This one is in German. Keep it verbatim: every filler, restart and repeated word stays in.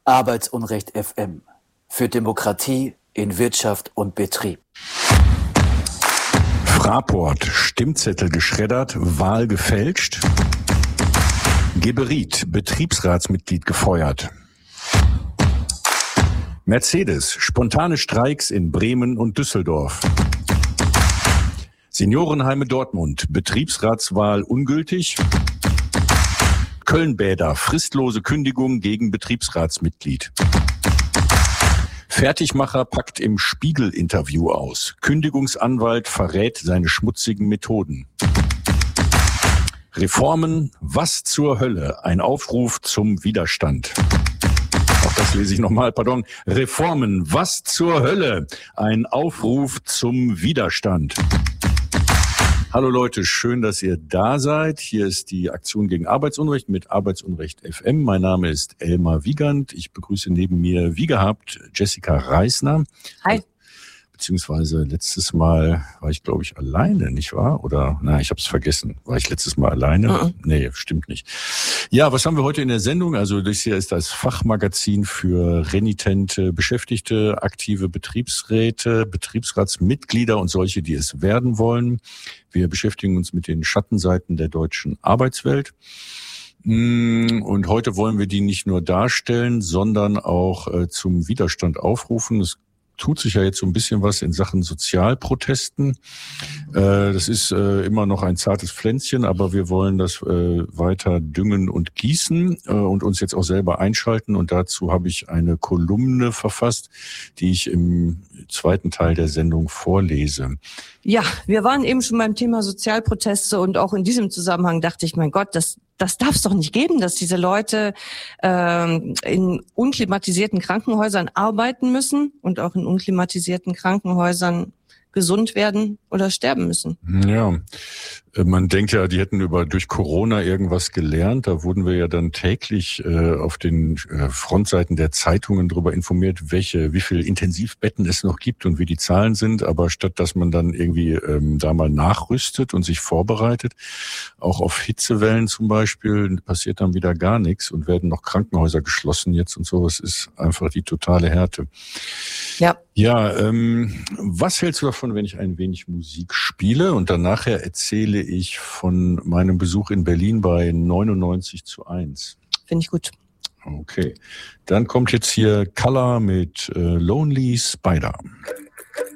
Arbeitsunrecht F M. Für Demokratie in Wirtschaft und Betrieb. Fraport, Stimmzettel geschreddert, Wahl gefälscht. Geberit, Betriebsratsmitglied gefeuert. Mercedes, spontane Streiks in Bremen und Düsseldorf. Seniorenheime Dortmund, Betriebsratswahl ungültig. Köln-Bäder, fristlose Kündigung gegen Betriebsratsmitglied. Fertigmacher packt im Spiegel-Interview aus. Kündigungsanwalt verrät seine schmutzigen Methoden. Reformen, was zur Hölle? Ein Aufruf zum Widerstand. Auch das lese ich nochmal, pardon. Reformen, was zur Hölle? Ein Aufruf zum Widerstand. Hallo Leute, schön, dass ihr da seid. Hier ist die Aktion gegen Arbeitsunrecht mit Arbeitsunrecht F M. Mein Name ist Elmar Wiegand. Ich begrüße neben mir, wie gehabt, Jessica Reisner. Hi. Beziehungsweise letztes Mal war ich, glaube ich, alleine, nicht wahr? Oder, na, ich habe es vergessen. War ich letztes Mal alleine? Uh-uh. Nee, stimmt nicht. Ja, was haben wir heute in der Sendung? Also das hier ist das Fachmagazin für renitente Beschäftigte, aktive Betriebsräte, Betriebsratsmitglieder und solche, die es werden wollen. Wir beschäftigen uns mit den Schattenseiten der deutschen Arbeitswelt. Und heute wollen wir die nicht nur darstellen, sondern auch äh, zum Widerstand aufrufen. Es tut sich ja jetzt so ein bisschen was in Sachen Sozialprotesten. Äh, das ist äh, immer noch ein zartes Pflänzchen, aber wir wollen das äh, weiter düngen und gießen äh, und uns jetzt auch selber einschalten. Und dazu habe ich eine Kolumne verfasst, die ich im zweiten Teil der Sendung vorlese. Ja, wir waren eben schon beim Thema Sozialproteste und auch in diesem Zusammenhang dachte ich, mein Gott, das das darf es doch nicht geben, dass diese Leute ähm, in unklimatisierten Krankenhäusern arbeiten müssen und auch in unklimatisierten Krankenhäusern gesund werden oder sterben müssen. Ja, man denkt ja, die hätten über durch Corona irgendwas gelernt. Da wurden wir ja dann täglich äh, auf den äh, Frontseiten der Zeitungen darüber informiert, welche, wie viel Intensivbetten es noch gibt und wie die Zahlen sind. Aber statt dass man dann irgendwie ähm, da mal nachrüstet und sich vorbereitet, auch auf Hitzewellen zum Beispiel, passiert dann wieder gar nichts und werden noch Krankenhäuser geschlossen jetzt und so. Das ist einfach die totale Härte. Ja. Ja, ähm, was hältst du davon, wenn ich ein wenig Musik spiele und dann nachher erzähle ich von meinem Besuch in Berlin bei neunundneunzig zu eins? Finde ich gut. Okay, dann kommt jetzt hier Color mit äh, Lonely Spider.